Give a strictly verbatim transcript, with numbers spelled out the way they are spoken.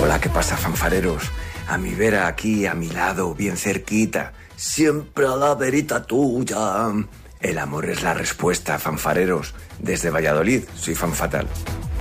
Hola, ¿qué pasa, fanfareros? A mi vera aquí, a mi lado, bien cerquita, siempre a la verita tuya. El amor es la respuesta, fanfareros. Desde Valladolid, soy Fan Fatal.